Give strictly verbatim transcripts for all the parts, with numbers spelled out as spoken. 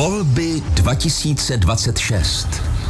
Volby dva tisíce dvacet šest.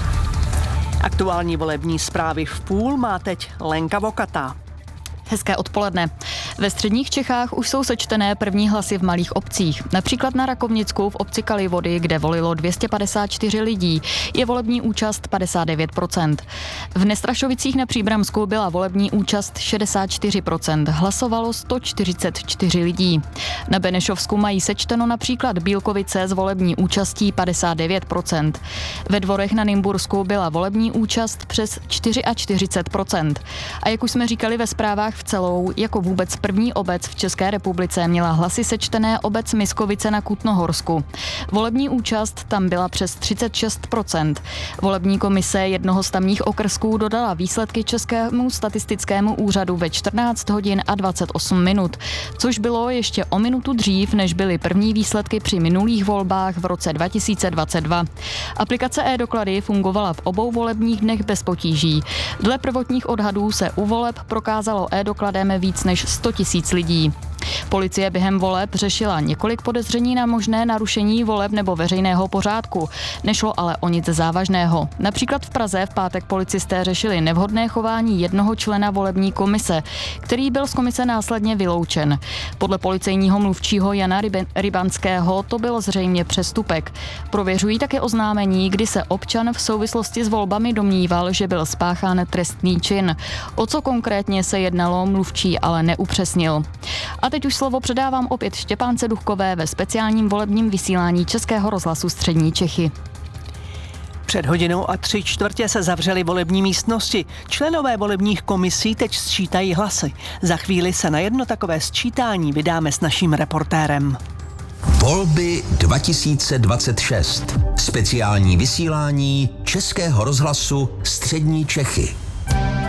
Aktuální volební zprávy v půl má teď Lenka Vokatá. Hezké odpoledne. Ve středních Čechách už jsou sečtené první hlasy v malých obcích. Například na Rakovnicku v obci Kalivody, kde volilo dvě stě padesát čtyři lidí, je volební účast padesát devět procent. V Nestrašovicích na Příbramsku byla volební účast šedesát čtyři procent. Hlasovalo sto čtyřicet čtyři lidí. Na Benešovsku mají sečteno například Bílkovice s volební účastí padesát devět procent. Ve Dvorech na Nymbursku byla volební účast přes čtyřicet čtyři procent. A jak už jsme říkali ve zprávách, v Celou jako vůbec první obec v České republice měla hlasy sečtené obec Miskovice na Kutnohorsku. Volební účast tam byla přes třicet šest procent. Volební komise jednoho z tamních okrsků dodala výsledky Českému statistickému úřadu ve čtrnáct hodin a dvacet osm minut, což bylo ještě o minutu dřív, než byly první výsledky při minulých volbách v roce dva tisíce dvacet dva. Aplikace e-doklady fungovala v obou volebních dnech bez potíží. Dle prvotních odhadů se u voleb prokázalo e-dokladem víc než sto tisíc lidí. Policie během voleb řešila několik podezření na možné narušení voleb nebo veřejného pořádku. Nešlo ale o nic závažného. Například v Praze v pátek policisté řešili nevhodné chování jednoho člena volební komise, který byl z komise následně vyloučen. Podle policejního mluvčího Jana Rybanského to bylo zřejmě přestupek. Prověřují také oznámení, kdy se občan v souvislosti s volbami domníval, že byl spáchán trestný čin. O co konkrétně se jednalo, mluvčí ale neupřesnil. A teď už slovo předávám opět Štěpánce Duchkové ve speciálním volebním vysílání Českého rozhlasu Střední Čechy. Před hodinou a tři čtvrtě se zavřely volební místnosti. Členové volebních komisí teď sčítají hlasy. Za chvíli se na jedno takové sčítání vydáme s naším reportérem. Volby dva tisíce dvacet šest. Speciální vysílání Českého rozhlasu Střední Čechy.